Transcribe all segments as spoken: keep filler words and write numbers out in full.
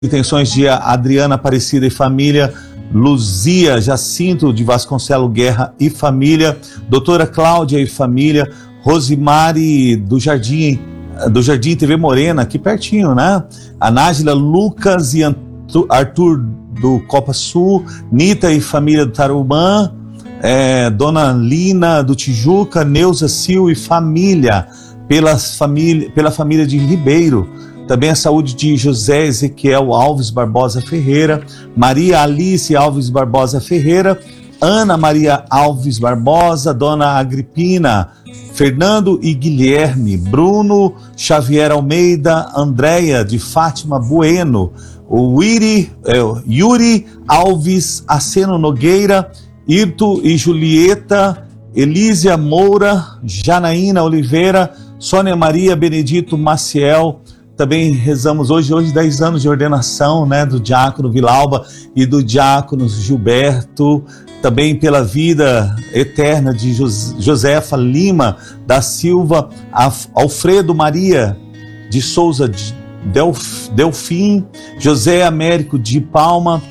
Intenções de Adriana Aparecida e família, Luzia Jacinto de Vasconcelos Guerra e família, doutora Cláudia e família, Rosimari do Jardim, do Jardim T V Morena, aqui pertinho, né? A Nájila, Lucas e Arthur do Copa Sul, Nita e família do Tarumã, é, Dona Lina do Tijuca, Neuza Sil e família, pelas família, pela família de Ribeiro. Também a saúde de José Ezequiel Alves Barbosa Ferreira, Maria Alice Alves Barbosa Ferreira, Ana Maria Alves Barbosa, Dona Agripina, Fernando e Guilherme, Bruno Xavier Almeida, Andréia de Fátima Bueno, o Yuri, é, Yuri Alves Aceno Nogueira, Irto e Julieta, Elísia Moura, Janaína Oliveira, Sônia Maria Benedito Maciel. Também rezamos hoje, hoje dez anos de ordenação, né, do diácono Vilauba e do diácono Gilberto, também pela vida eterna de Josefa Lima da Silva, Alfredo Maria de Souza Delf, Delfim, José Américo de Palma,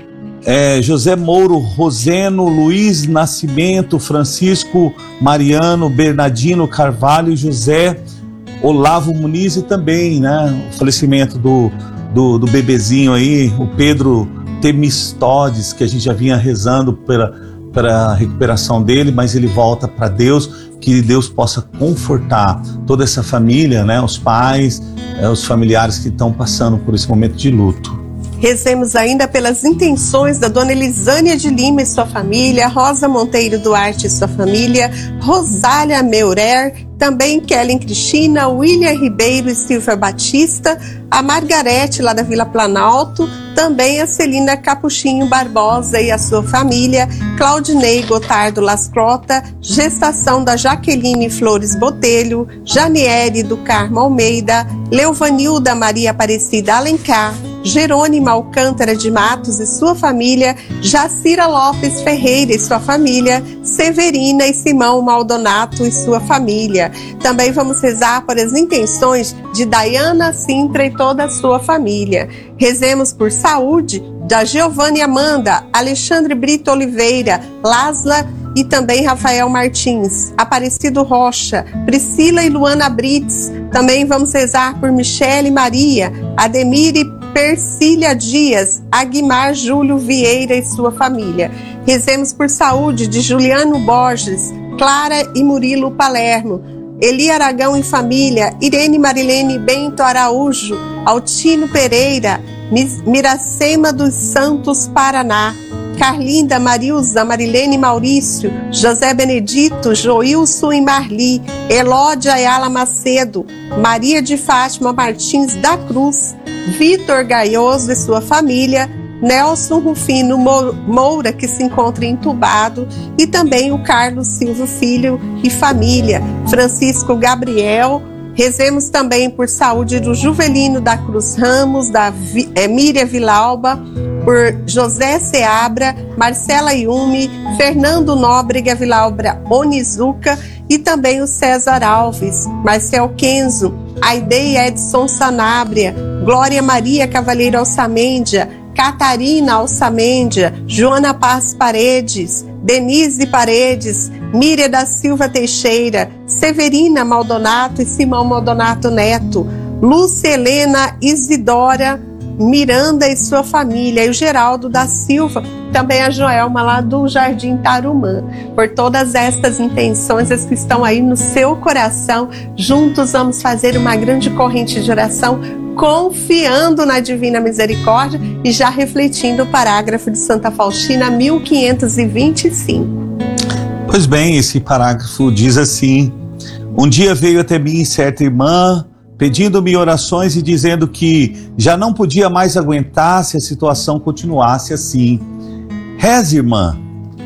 é, José Mouro Roseno, Luiz Nascimento, Francisco Mariano, Bernardino Carvalho e José Olavo Muniz, e também, né, o falecimento do, do, do bebezinho aí, o Pedro Temistodes, que a gente já vinha rezando pela, pela recuperação dele, mas ele volta para Deus, que Deus possa confortar toda essa família, né, os pais, é, os familiares que estão passando por esse momento de luto. Rezemos ainda pelas intenções da Dona Elisânia de Lima e sua família, Rosa Monteiro Duarte e sua família, Rosália Meurer, também Kellen Cristina, William Ribeiro e Silvia Batista, a Margarete lá da Vila Planalto, também a Celina Capuchinho Barbosa e a sua família, Claudinei Gotardo Lascrota, gestação da Jaqueline Flores Botelho, Janiere do Carmo Almeida, Leovanilda Maria Aparecida Alencar, Jerônima Alcântara de Matos e sua família, Jacira Lopes Ferreira e sua família, Severina e Simão Maldonato e sua família. Também vamos rezar por as intenções de Dayana Sintra e toda a sua família. Rezemos por saúde da Giovanni Amanda, Alexandre Brito Oliveira, Lasla e também Rafael Martins, Aparecido Rocha, Priscila e Luana Brits. Também vamos rezar por Michele Maria, Ademir e Persília Dias, Aguimar Júlio Vieira e sua família. Rezemos por saúde de Juliano Borges, Clara e Murilo Palermo, Eli Aragão e família, Irene Marilene Bento Araújo, Altino Pereira, Miracema dos Santos Paraná, Carlinda, Marilza, Marilene Maurício, José Benedito, Joilson e Marli, Elódia Ayala Macedo, Maria de Fátima Martins da Cruz, Vitor Gaioso e sua família, Nelson Rufino Moura, que se encontra entubado, e também o Carlos Silva Filho e família, Francisco Gabriel. Rezemos também por saúde do Juvelino da Cruz Ramos, da é, Miriam Vilauba, por José Seabra, Marcela Yumi, Fernando Nóbrega Vilauba Onizuka e também o César Alves, Marcel Kenzo, Aidei Edson Sanabria, Glória Maria Cavaleiro Alçamendia, Catarina Alçamendia, Joana Paz Paredes, Denise Paredes, Miriam da Silva Teixeira, Severina Maldonato e Simão Maldonato Neto, Lúcia Helena Isidora Miranda e sua família, e o Geraldo da Silva, também a Joelma lá do Jardim Tarumã. Por todas estas intenções, as que estão aí no seu coração, juntos vamos fazer uma grande corrente de oração, confiando na Divina Misericórdia e já refletindo o parágrafo de Santa Faustina mil quinhentos e vinte e cinco. Pois bem, esse parágrafo diz assim: um dia veio até mim certa irmã, pedindo-me orações e dizendo que já não podia mais aguentar se a situação continuasse assim. Reze, irmã.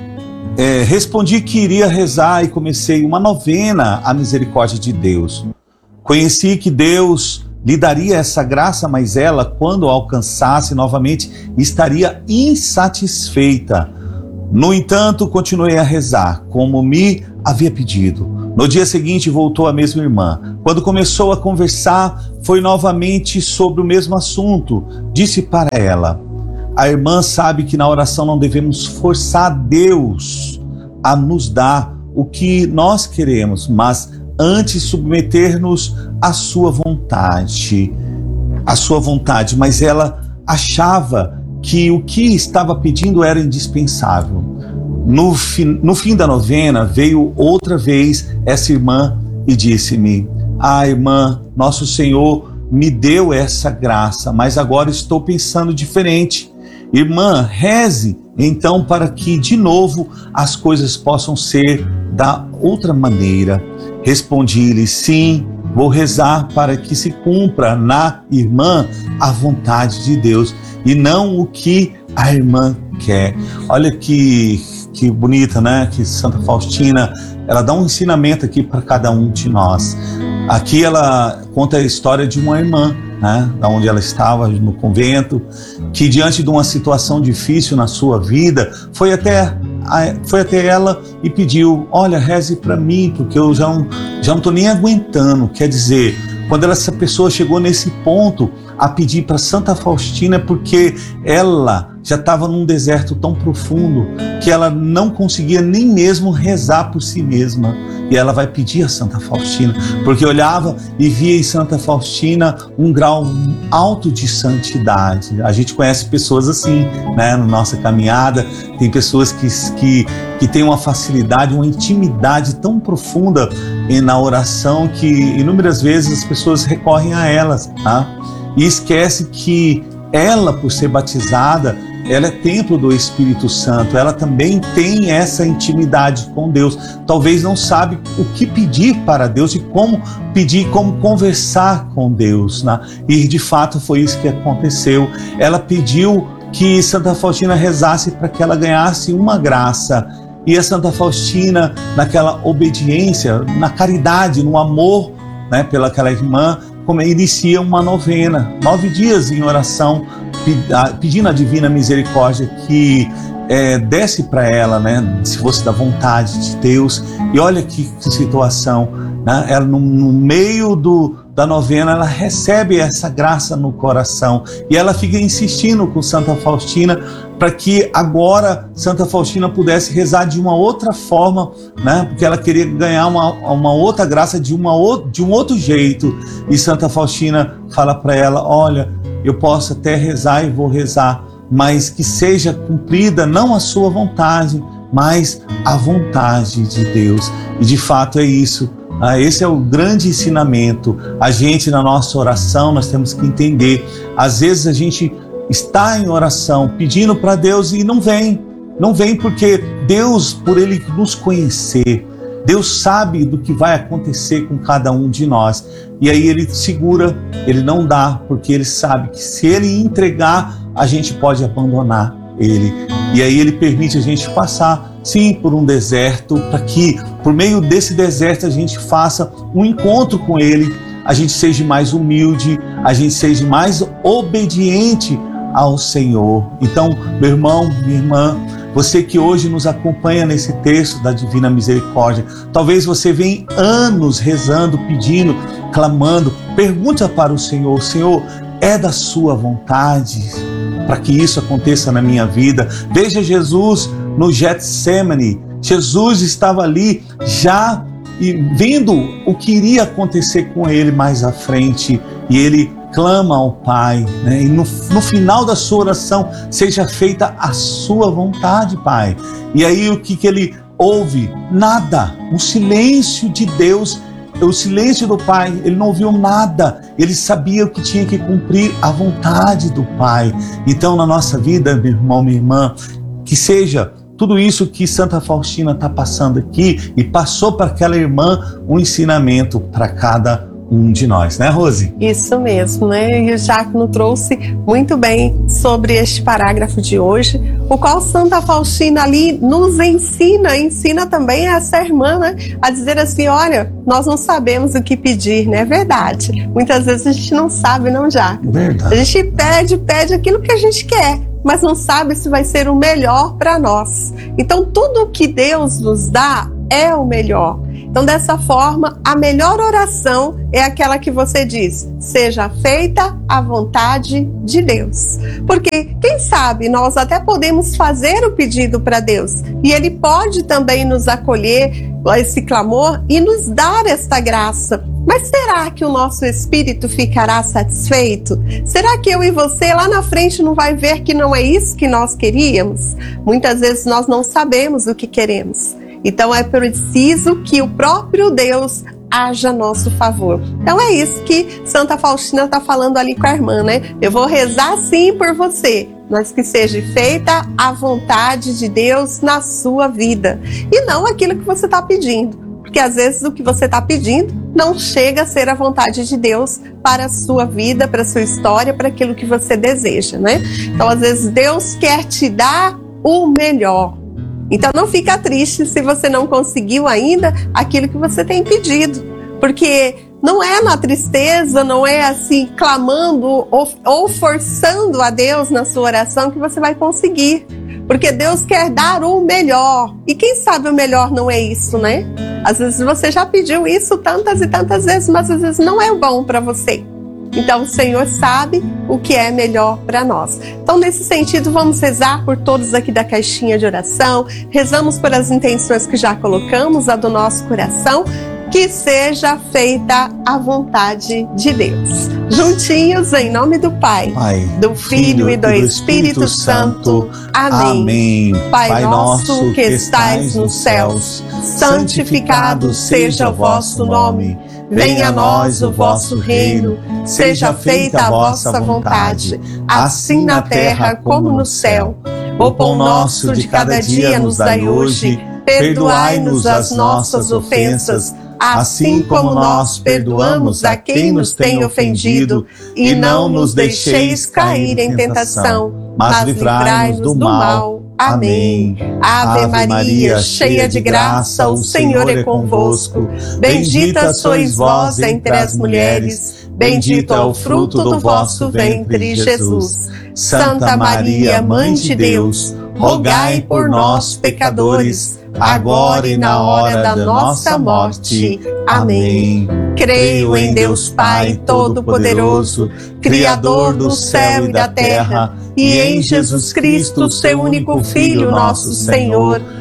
É, respondi que iria rezar e comecei uma novena à misericórdia de Deus. Conheci que Deus lhe daria essa graça, mas ela, quando a alcançasse novamente, estaria insatisfeita. No entanto, continuei a rezar, como me havia pedido. No dia seguinte voltou a mesma irmã. Quando começou a conversar, foi novamente sobre o mesmo assunto. Disse para ela: a irmã sabe que na oração não devemos forçar Deus a nos dar o que nós queremos, mas antes submeter-nos à sua vontade. A sua vontade, mas ela achava que o que estava pedindo era indispensável. No fim, no fim da novena, veio outra vez essa irmã e disse-me: ah, irmã, nosso Senhor me deu essa graça, mas agora estou pensando diferente. Irmã, reze então para que de novo as coisas possam ser da outra maneira. Respondi-lhe: sim, vou rezar para que se cumpra na irmã a vontade de Deus e não o que a irmã quer. Olha que, que bonita, né? Que Santa Faustina, ela dá um ensinamento aqui para cada um de nós. Aqui ela conta a história de uma irmã, né? Da onde ela estava no convento, que diante de uma situação difícil na sua vida, foi até foi até ela e pediu: olha, reze para mim, porque eu já não já não estou nem aguentando. Quer dizer, quando essa pessoa chegou nesse ponto a pedir para Santa Faustina, porque ela já estava num deserto tão profundo que ela não conseguia nem mesmo rezar por si mesma. E ela vai pedir a Santa Faustina, porque olhava e via em Santa Faustina um grau alto de santidade. A gente conhece pessoas assim, né, na nossa caminhada. Tem pessoas que, que, que têm uma facilidade, uma intimidade tão profunda na oração que inúmeras vezes as pessoas recorrem a elas, tá? E esquece que ela, por ser batizada, ela é templo do Espírito Santo, ela também tem essa intimidade com Deus. Talvez não sabe o que pedir para Deus e como pedir, como conversar com Deus, né? E de fato foi isso que aconteceu. Ela pediu que Santa Faustina rezasse para que ela ganhasse uma graça. E a Santa Faustina, naquela obediência, na caridade, no amor, né, pelaquela irmã, como inicia uma novena, nove dias em oração, pedindo a divina misericórdia que é, desse para ela, né, se fosse da vontade de Deus. E olha que, que situação, né? Ela no, no meio do, da novena, ela recebe essa graça no coração e ela fica insistindo com Santa Faustina para que agora Santa Faustina pudesse rezar de uma outra forma, né? Porque ela queria ganhar uma, uma outra graça de, uma, de um outro jeito. E Santa Faustina fala para ela: olha, eu posso até rezar e vou rezar, mas que seja cumprida não a sua vontade, mas a vontade de Deus. E de fato é isso. Ah, esse é o grande ensinamento. A gente, na nossa oração, nós temos que entender. Às vezes a gente está em oração pedindo para Deus e não vem. Não vem porque Deus, por Ele nos conhecer, Deus sabe do que vai acontecer com cada um de nós. E aí Ele segura, Ele não dá, porque Ele sabe que se Ele entregar, a gente pode abandonar Ele. E aí Ele permite a gente passar, sim, por um deserto, para que por meio desse deserto a gente faça um encontro com Ele, a gente seja mais humilde, a gente seja mais obediente ao Senhor. Então, meu irmão, minha irmã, você que hoje nos acompanha nesse texto da Divina Misericórdia, talvez você venha anos rezando, pedindo, clamando, pergunta para o Senhor: Senhor, é da sua vontade para que isso aconteça na minha vida? Veja Jesus no Getsemane. Jesus estava ali já e vendo o que iria acontecer com ele mais à frente, e ele clama ao Pai, né? E no, no final da sua oração: seja feita a sua vontade, Pai. E aí o que, que ele ouve? Nada, um silêncio de Deus, o silêncio do Pai. Ele não ouviu nada, ele sabia que tinha que cumprir a vontade do Pai. Então, na nossa vida, meu irmão, minha irmã, que seja tudo isso que Santa Faustina está passando aqui e passou para aquela irmã, um ensinamento para cada um de nós, né, Rose? Isso mesmo, né? E o Diácono trouxe muito bem sobre este parágrafo de hoje, o qual Santa Faustina ali nos ensina, ensina também a essa irmã, né? A dizer assim: olha, nós não sabemos o que pedir, né? É verdade. Muitas vezes a gente não sabe, não, Diácono? Verdade. A gente pede, pede aquilo que a gente quer, mas não sabe se vai ser o melhor para nós. Então, tudo que Deus nos dá é o melhor. Então, dessa forma, a melhor oração é aquela que você diz: seja feita a vontade de Deus. Porque, quem sabe, nós até podemos fazer o pedido para Deus e Ele pode também nos acolher esse clamor e nos dar esta graça. Mas será que o nosso espírito ficará satisfeito? Será que eu e você lá na frente não vai ver que não é isso que nós queríamos? Muitas vezes nós não sabemos o que queremos. Então é preciso que o próprio Deus haja a nosso favor. Então é isso que Santa Faustina está falando ali com a irmã, né? Eu vou rezar sim por você, mas que seja feita a vontade de Deus na sua vida. E não aquilo que você está pedindo. Porque às vezes o que você está pedindo não chega a ser a vontade de Deus para a sua vida, para a sua história, para aquilo que você deseja, né? Então às vezes Deus quer te dar o melhor. Então não fica triste se você não conseguiu ainda aquilo que você tem pedido, porque não é na tristeza, não é assim clamando ou, ou forçando a Deus na sua oração que você vai conseguir, porque Deus quer dar o melhor, e quem sabe o melhor não é isso, né? Às vezes você já pediu isso tantas e tantas vezes, mas às vezes não é o bom para você. Então o Senhor sabe o que é melhor para nós. Então nesse sentido vamos rezar por todos aqui da caixinha de oração, rezamos por as intenções que já colocamos, a do nosso coração, que seja feita a vontade de Deus. Juntinhos, em nome do Pai, Pai do Filho e do Espírito Santo. Amém. Amém. Pai nosso que estais nos céus, santificado seja o vosso nome. Venha a nós o vosso reino, seja feita a vossa vontade, assim na terra como no céu. O pão nosso de cada dia nos dai hoje, perdoai-nos as nossas ofensas, assim como nós perdoamos a quem nos tem ofendido, e não nos deixeis cair em tentação, mas livrai-nos do mal. Amém. Ave Maria, cheia de graça, o Senhor é convosco. Bendita sois vós entre as mulheres, bendito é o fruto do vosso ventre, Jesus. Santa Maria, Mãe de Deus, rogai por nós, pecadores, agora e na hora da nossa morte. Amém. Creio em Deus Pai Todo-Poderoso, Criador do céu e da terra, e em Jesus Cristo, seu único Filho, nosso Senhor,